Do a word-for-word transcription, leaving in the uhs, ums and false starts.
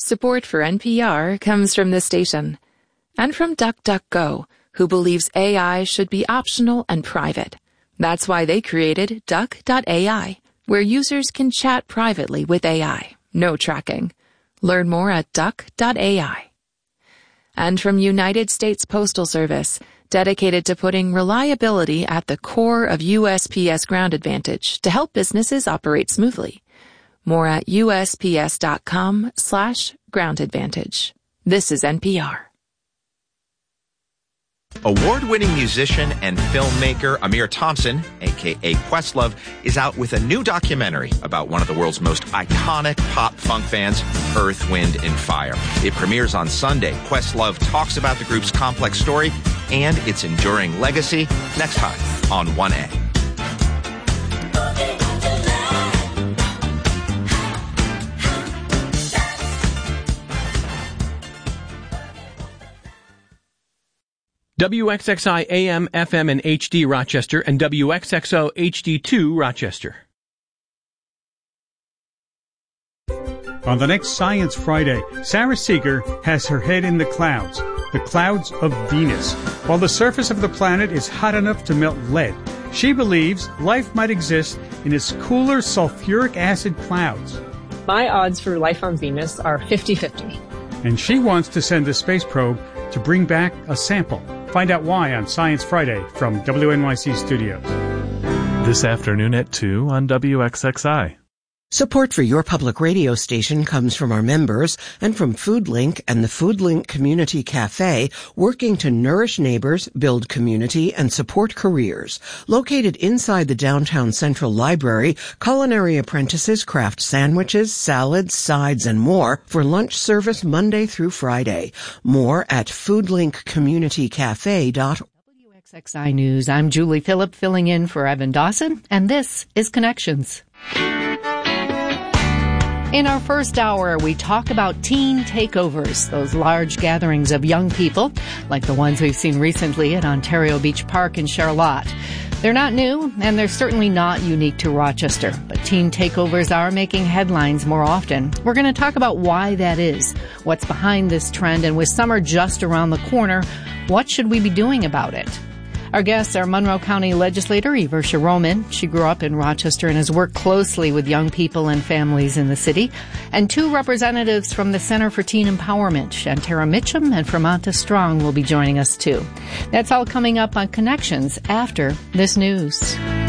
Support for N P R comes from this station and from DuckDuckGo, who believes A I should be optional and private. That's why they created Duck dot A I, where users can chat privately with A I. No tracking. Learn more at Duck dot A I. And from United States Postal Service, dedicated to putting reliability at the core of U S P S Ground Advantage to help businesses operate smoothly. More at U S P S dot com slash ground advantage. This is N P R. Award-winning musician and filmmaker Amir Thompson, a k a. Questlove, is out with a new documentary about one of the world's most iconic pop-funk bands, Earth, Wind and Fire. It premieres on Sunday. Questlove talks about the group's complex story and its enduring legacy next time on one A. W X X I A M, F M, and H D Rochester, and W X X O H D two Rochester. On the next Science Friday, Sarah Seeger has her head in the clouds, the clouds of Venus. While the surface of the planet is hot enough to melt lead, she believes life might exist in its cooler sulfuric acid clouds. My odds for life on Venus are fifty-fifty. And she wants to send a space probe to bring back a sample. Find out why on Science Friday from W N Y C Studios. This afternoon at two on W X X I. Support for your public radio station comes from our members and from FoodLink and the FoodLink Community Cafe, working to nourish neighbors, build community, and support careers. Located inside the downtown Central Library, culinary apprentices craft sandwiches, salads, sides, and more for lunch service Monday through Friday. More at food link community cafe dot org. W X X I News, I'm Julie Phillip filling in for Evan Dawson, and this is Connections. In our first hour, we talk about teen takeovers, those large gatherings of young people, like the ones we've seen recently at Ontario Beach Park in Charlotte. They're not new, and they're certainly not unique to Rochester, but teen takeovers are making headlines more often. We're going to talk about why that is, what's behind this trend, and with summer just around the corner, what should we be doing about it? Our guests are Monroe County legislator Eversha Roman. She grew up in Rochester and has worked closely with young people and families in the city. And two representatives from the Center for Teen Empowerment, Shantara Mitchum and Fermanta Strong, will be joining us too. That's all coming up on Connections after this news.